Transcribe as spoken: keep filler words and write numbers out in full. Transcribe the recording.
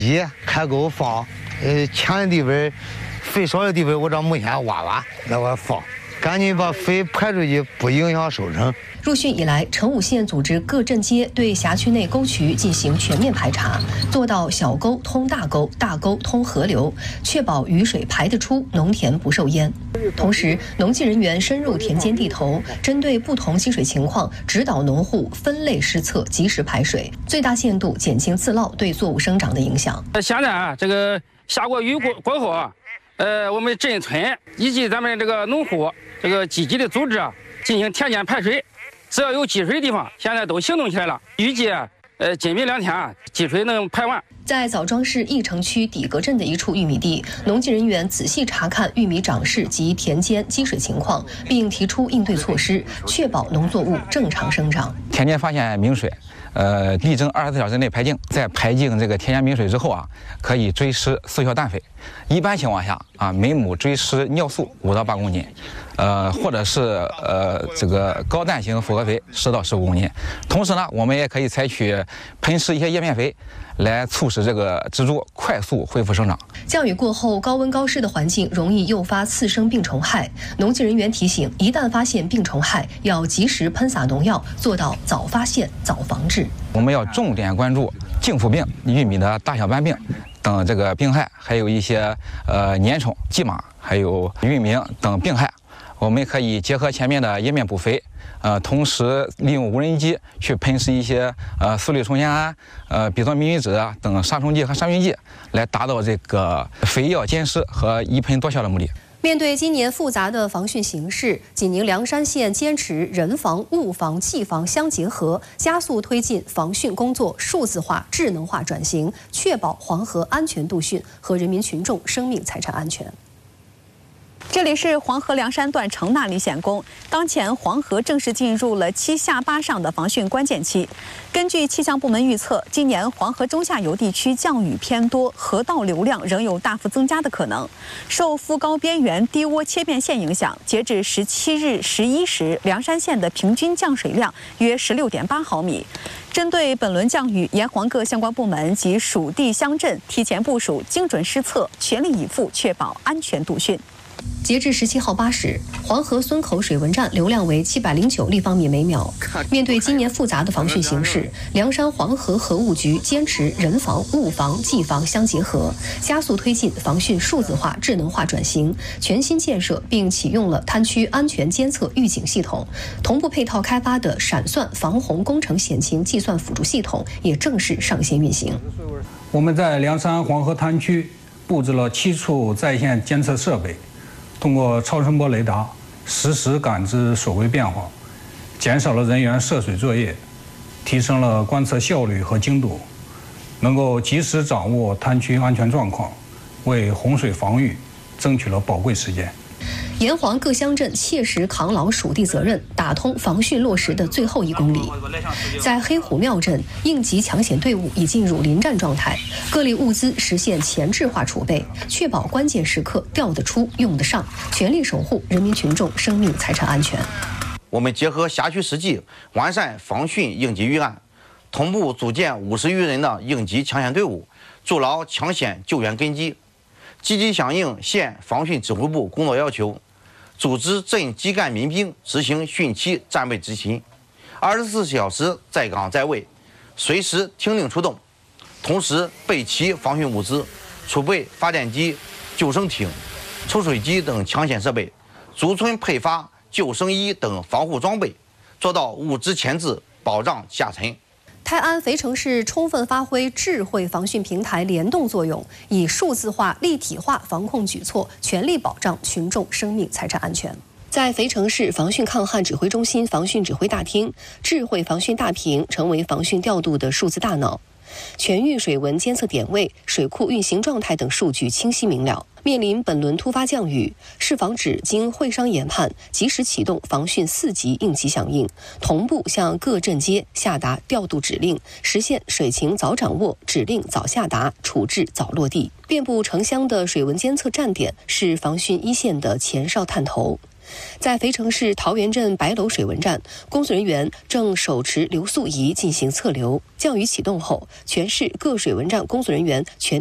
一开沟放，呃，浅的地方、水少的地方，我找木线挖挖，那我放，赶紧把水排出去，不影响收成。 入汛以来，成武县组织各镇街对辖区内沟渠进行全面排查，做到小沟通大沟、大沟通河流，确保雨水排得出，农田不受淹。同时，农技人员深入田间地头，针对不同积水情况，指导农户分类施测，及时排水，最大限度减轻自涝对作物生长的影响。 现在啊，这个下过雨过过后啊，呃，我们镇村以及咱们这个农户这个积极的组织啊，进行田间排水。只要有积水的地方，现在都行动起来了。预计，呃，今明两天啊，积水能排完。 在枣庄市义城区底格镇的一处玉米地，农技人员仔细查看玉米长势及田间积水情况，并提出应对措施，确保农作物正常生长。 田间发现明水，呃，力争二十四小时内排净。在排净这个田间明水之后啊，可以追施速效氮肥。一般情况下啊，每亩追施尿素五到八公斤。呃，或者是呃这个高氮型复合肥十到十五公斤。同时呢，我们也可以采取喷施一些叶片肥，来促使这个植株快速恢复生长。 降雨过后，高温高湿的环境容易诱发次生病虫害。农技人员提醒，一旦发现病虫害，要及时喷洒农药，做到早发现、早防治。 我们要重点关注茎腐病、玉米的大小斑病等这个病害，还有一些呃粘虫、蓟马，还有玉米等病害。我们可以结合前面的叶面补肥，呃，同时利用无人机去喷施一些呃速氯重酰胺、呃吡唑明酯酯等杀虫剂和杀菌剂，来达到这个肥药兼施和一喷多效的目的。 面对今年复杂的防汛形势，济宁凉山县坚持人防、物防、技防相结合，加速推进防汛工作数字化、智能化转型，确保黄河安全度汛和人民群众生命财产安全。 这里是黄河凉山段城纳里险宫，当前黄河正式进入了七下八上的防汛关键期。根据气象部门预测，今年黄河中下游地区降雨偏多，河道流量仍有大幅增加的可能。受副高边缘低涡切变线影响，截至十七日十一时，凉山县的平均降水量约十六点八毫米。针对本轮降雨，沿黄各相关部门及属地乡镇提前部署，精准施测，全力以赴确保安全度汛。 截至十七号八时，黄河孙口水文站流量为七百零九立方米每秒。面对今年复杂的防汛形势，凉山黄河河务局坚持人防、物防、技防相结合，加速推进防汛数字化、智能化转型，全新建设并启用了滩区安全监测预警系统，同步配套开发的闪算防洪工程险情计算辅助系统也正式上线运行。 我们在凉山黄河滩区布置了七处在线监测设备。通过超声波雷达实时感知水位变化，减少了人员涉水作业，提升了观测效率和精度，能够及时掌握滩区安全状况，为洪水防御争取了宝贵时间。 沿黄各乡镇切实扛牢属地责任，打通防汛落实的最后一公里。在黑虎庙镇，应急抢险队伍已进入临战状态，各类物资实现前置化储备，确保关键时刻调得出、用得上，全力守护人民群众生命财产安全。 我们结合辖区实际，完善防汛应急预案，同步组建五十余人的应急抢险队伍，筑牢抢险救援根基，积极响应县防汛指挥部工作要求，组织镇基干民兵执行汛期战备执勤，二十四小时在岗在位，随时听令出动。同时备齐防汛物资，储备发电机、救生艇、抽水机等抢险设备，逐村配发救生衣等防护装备，做到物资前置，保障下沉。 泰安肥城市充分发挥智慧防汛平台联动作用，以数字化、立体化防控举措，全力保障群众生命财产安全。在肥城市防汛抗旱指挥中心防汛指挥大厅，智慧防汛大屏成为防汛调度的数字大脑，全域水文监测点位、水库运行状态等数据清晰明了。面临本轮突发降雨，市防指经会商研判，及时启动防汛四级应急响应，同步向各镇街下达调度指令，实现水情早掌握、指令早下达、处置早落地。遍布城乡的水文监测站点是防汛一线的前哨探头。 在肥城市桃源镇白楼水文站，工作人员正手持流速仪进行测流。降雨启动后，全市各水文站工作人员全